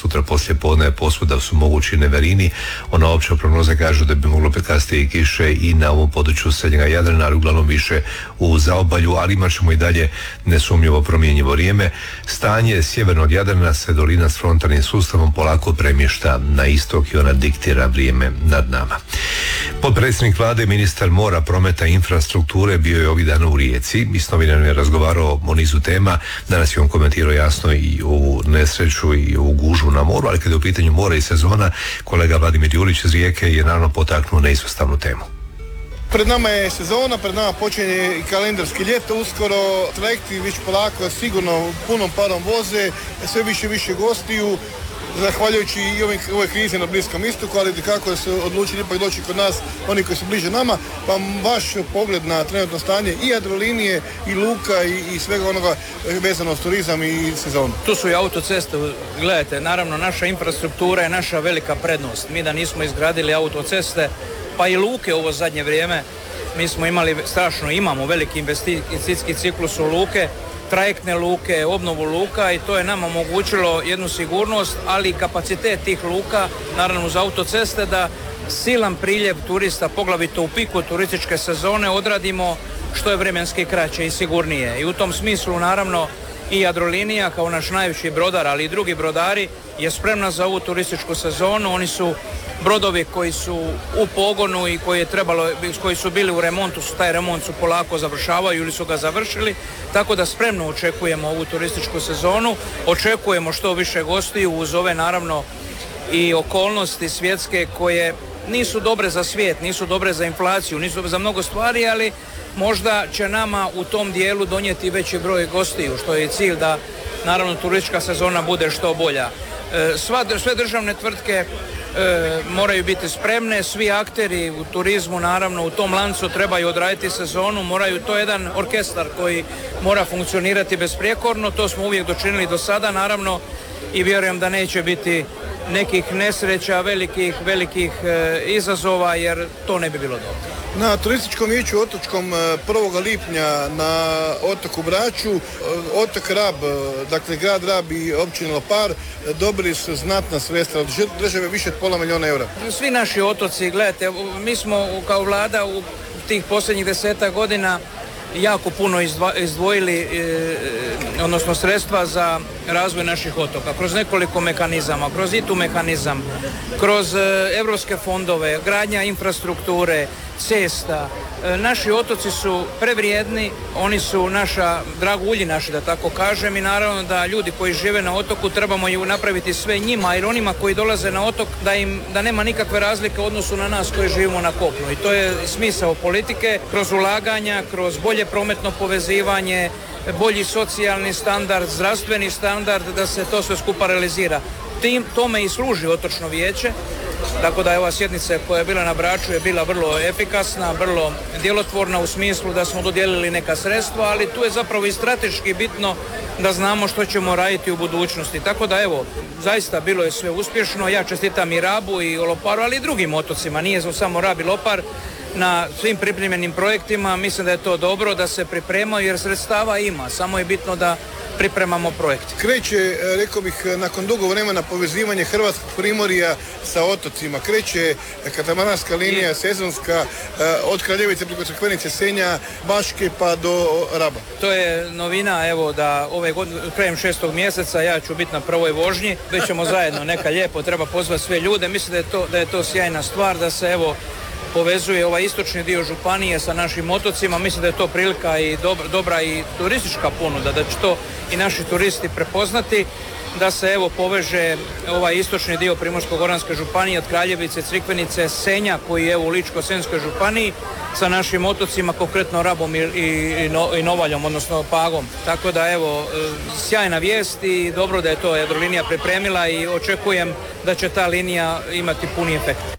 sutra poslije podne posvuda su mogući neverini. Ona opća prognoza kaže da bi moglo prekasti i kiše i na ovom području srednjega Jadrana, ali uglavnom više u zaobalju, ali imat ćemo i dalje nesumnjivo promjenjivo vrijeme. Stanje sjeverno od Jadrana se dolina s frontalnim sustavom polako premješta na istok i ona diktira vrijeme nad nama. Potpredsjednik vlade, ministar mora, prometa i infrastrukture bio je ovih dana u Rijeci i s novinarima je razgovarao o nizu tema. Danas je on komentirao jasno i ovu nesreću i ovu gužvu na moru, ali kada je u pitanju mora i sezona, kolega Vladimir Julić iz Rijeke je naravno potaknuo neizostavnu temu. Pred nama je sezona, pred nama počinje i kalendarski ljeto uskoro, trajekti već polako sigurno punom parom voze, sve više gostiju, zahvaljujući i ovoj krizi na Bliskom istoku, ali kako su odlučili ipak doći kod nas oni koji su bliže nama, pa vaš pogled na trenutno stanje i Jadrolinije i luka i svega onoga vezano s turizam i sezonu. Tu su i autoceste, gledajte, naravno naša infrastruktura je naša velika prednost. Mi da nismo izgradili autoceste, pa i luke ovo zadnje vrijeme, mi smo imamo veliki investicijski ciklus u luke, trajektne luke, obnovu luka i to je nama omogućilo jednu sigurnost, ali i kapacitet tih luka, naravno uz autoceste, da silan priljev turista, poglavito u piku turističke sezone, odradimo što je vremenski kraće i sigurnije. I u tom smislu naravno i Jadrolinija kao naš najveći brodar, ali i drugi brodari je spremna za ovu turističku sezonu. Oni su brodovi koji su u pogonu i koji su bili u remontu, taj remont su polako završavaju ili su ga završili, tako da spremno očekujemo ovu turističku sezonu, očekujemo što više gostiju uz ove naravno i okolnosti svjetske koje nisu dobre za svijet, nisu dobre za inflaciju, nisu dobre za mnogo stvari, ali možda će nama u tom dijelu donijeti veći broj gostiju, što je cilj da naravno turistička sezona bude što bolja. Sve državne tvrtke moraju biti spremne, svi akteri u turizmu naravno u tom lancu trebaju odraditi sezonu, to je jedan orkestar koji mora funkcionirati besprijekorno, to smo uvijek dočinili do sada naravno i vjerujem da neće biti nekih nesreća, velikih izazova jer to ne bi bilo dobro. Na turističkom vijeću otočkom 1. lipnja na otoku Braču, otok Rab, dakle grad Rab i općina Lopar dobili su znatna sredstva od države, više od £500 000. Svi naši otoci, gledajte, mi smo kao vlada u tih posljednjih 10 godina jako puno izdvojili, odnosno sredstva za razvoj naših otoka, kroz nekoliko mehanizama, kroz ITU mehanizam, kroz europske fondove, gradnja infrastrukture, cesta. Naši otoci su prevrijedni, oni su dragulji naši, da tako kažem, i naravno da ljudi koji žive na otoku trebamo ju napraviti sve njima, jer onima koji dolaze na otok da nema nikakve razlike u odnosu na nas koji živimo na kopnu. I to je smisao politike, kroz ulaganja, kroz bolje prometno povezivanje, bolji socijalni standard, zdravstveni standard, da se to sve skupa realizira. Tome i služi otočno vijeće, tako da je ova sjednica koja je bila na Braču je bila vrlo efikasna, vrlo djelotvorna u smislu da smo dodijelili neka sredstva, ali tu je zapravo i strateški bitno da znamo što ćemo raditi u budućnosti. Tako da evo, zaista bilo je sve uspješno, ja čestitam i Rabu i Loparu, ali i drugim otocima, nije samo Rab i Lopar, na svim pripremljenim projektima. Mislim da je to dobro da se pripremaju jer sredstava ima, samo je bitno da pripremamo projekt. Kreće, rekao bih, nakon dugo vremena povezivanje Hrvatskog primorja sa otocima. Kreće katamarska linija sezonska od Kraljevice preko Crkvenice, Senja, Baške pa do Raba. To je novina, evo da ove godine, krajem 6. mjeseca ja ću biti na prvoj vožnji. Već ćemo zajedno, neka lijepo, treba pozvati sve ljude. Mislim da je to sjajna stvar, da se evo povezuje ovaj istočni dio županije sa našim otocima. Mislim da je to prilika i dobra i turistička ponuda, da će to i naši turisti prepoznati, da se evo poveže ovaj istočni dio Primorsko-goranske županije od Kraljevice, Crikvenice, Senja koji je u Ličko-senjskoj županiji sa našim otocima, konkretno Rabom i Novaljom, odnosno Pagom. Tako da evo, sjajna vijest i dobro da je to Jadrolinija pripremila i očekujem da će ta linija imati puni efekt.